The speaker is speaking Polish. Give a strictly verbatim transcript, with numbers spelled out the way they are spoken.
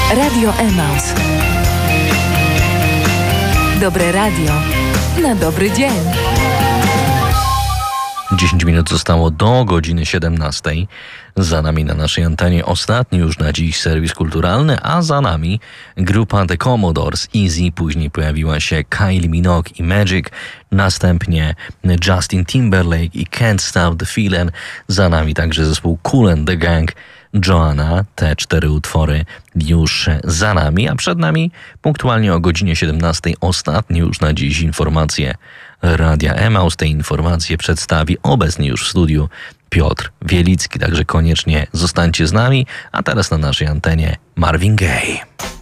Radio Emaus. Dobre radio na dobry dzień. dziesięć minut zostało do godziny siedemnastej. Za nami na naszej antenie ostatni już na dziś serwis kulturalny, a za nami grupa The Commodores, Easy, później pojawiła się Kylie Minogue i Magic, następnie Justin Timberlake i Can't Stop the Feeling, za nami także zespół Kool and the Gang, Joanna. Te cztery utwory już za nami, a przed nami punktualnie o godzinie siedemnastej ostatnie już na dziś informacje Radia Emaus. Te informacje przedstawi obecny już w studiu Piotr Wielicki, także koniecznie zostańcie z nami, a teraz na naszej antenie Marvin Gaye.